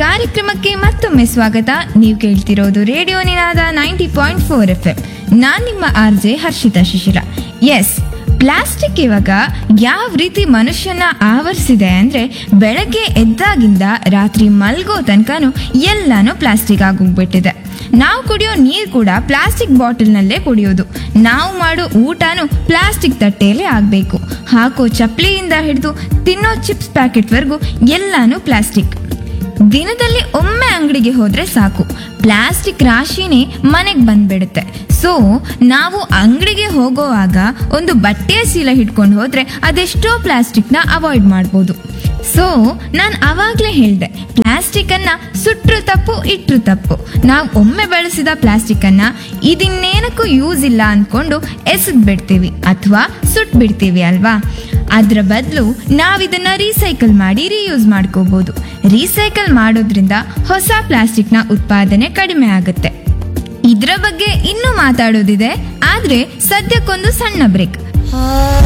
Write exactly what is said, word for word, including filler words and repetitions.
ಕಾರ್ಯಕ್ರಮಕ್ಕೆ ಮತ್ತೊಮ್ಮೆ ಸ್ವಾಗತ. ನೀವು ಕೇಳ್ತಿರೋದು ರೇಡಿಯೋ ನಿನಾದ ninety point four F M. ನಾನ್ ನಿಮ್ಮ ಆರ್ ಜೆ ಹರ್ಷಿತಾ ಶಿಶಿರ. ಎಸ್, ಪ್ಲಾಸ್ಟಿಕ್ ಇವಾಗ ಯಾವ ರೀತಿ ಮನುಷ್ಯನ ಆವರಿಸಿದೆ ಅಂದ್ರೆ, ಬೆಳಗ್ಗೆ ಎದ್ದಾಗಿಂದ ರಾತ್ರಿ ಮಲ್ಗೋ ತನಕನೂ ಎಲ್ಲಾನು ಪ್ಲಾಸ್ಟಿಕ್ ಆಗೋಗ್ಬಿಟ್ಟಿದೆ. ನಾವು ಕುಡಿಯೋ ನೀರು ಕೂಡ ಪ್ಲಾಸ್ಟಿಕ್ ಬಾಟಲ್ನಲ್ಲೇ ಕುಡಿಯೋದು. ನಾವು ಮಾಡೋ ಊಟನೂ ಪ್ಲಾಸ್ಟಿಕ್ ತಟ್ಟೆಯಲ್ಲೇ ಆಗಬೇಕು. ಹಾಕೋ ಚಪ್ಪಲಿಯಿಂದ ಹಿಡಿದು ತಿನ್ನೋ ಚಿಪ್ಸ್ ಪ್ಯಾಕೆಟ್ವರೆಗೂ ಎಲ್ಲಾನು ಪ್ಲಾಸ್ಟಿಕ್. ದಿನದಲ್ಲಿ ಒಮ್ಮೆ ಅಂಗಡಿಗೆ ಹೋದ್ರೆ ಸಾಕು, ಪ್ಲಾಸ್ಟಿಕ್ ರಾಶಿನೇ ಮನೆಗೆ ಬಂದ್ಬಿಡುತ್ತೆ. ಸೊ ನಾವು ಅಂಗಡಿಗೆ ಹೋಗೋವಾಗ ಒಂದು ಬಟ್ಟೆಯ ಚೀಲ ಹಿಡ್ಕೊಂಡು ಹೋದ್ರೆ ಅದೆಷ್ಟೋ ಪ್ಲಾಸ್ಟಿಕ್ನ ಅವಾಯ್ಡ್ ಮಾಡ್ಬೋದು. ಸೊ ನಾನು ಅವಾಗಲೇ ಹೇಳಿದೆ, ಪ್ಲಾಸ್ಟಿಕ್ ಅನ್ನ ಸುಟ್ರು ತಪ್ಪು, ಇಟ್ರು ತಪ್ಪು. ನಾವು ಒಮ್ಮೆ ಬಳಸಿದ ಪ್ಲಾಸ್ಟಿಕ್ ಅನ್ನ ಇದಿನ್ನೇನಕ್ಕೂ ಯೂಸ್ ಇಲ್ಲ ಅನ್ಕೊಂಡು ಎಸೆದ್ ಬಿಡ್ತೀವಿ ಅಥವಾ ಸುಟ್ ಬಿಡ್ತೀವಿ ಅಲ್ವಾ. ಅದರ ಬದಲು ನಾವಿದನ್ನ ರೀಸೈಕಲ್ ಮಾಡಿ ರೀಯೂಸ್ ಮಾಡ್ಕೋಬಹುದು. ರೀಸೈಕಲ್ ಮಾಡೋದ್ರಿಂದ ಹೊಸ ಪ್ಲಾಸ್ಟಿಕ್ನ ಉತ್ಪಾದನೆ ಕಡಿಮೆ ಆಗುತ್ತೆ. ಇದರ ಬಗ್ಗೆ ಇನ್ನೂ ಮಾತಾಡೋದಿದೆ, ಆದ್ರೆ ಸದ್ಯಕ್ಕೊಂದು ಸಣ್ಣ ಬ್ರೇಕ್.